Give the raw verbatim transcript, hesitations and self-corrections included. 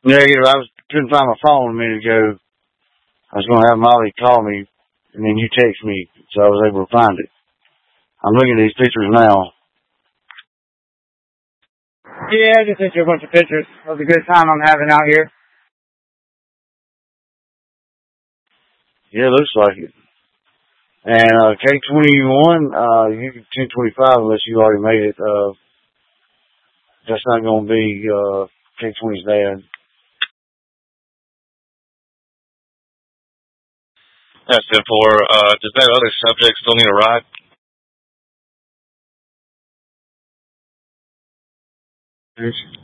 Yeah, you know, I was couldn't find my phone a minute ago. I was gonna have Molly call me, and then you text me, so I was able to find it. I'm looking at these pictures now. Yeah, I just sent you a bunch of pictures of the good time I'm having out here. Yeah, it looks like it. And uh, K twenty-one, uh, you can ten twenty-five unless you already made it. Uh, that's not going to be uh, K twenty's dad. That's ten four. Uh, does that other subject still need a ride? Yes.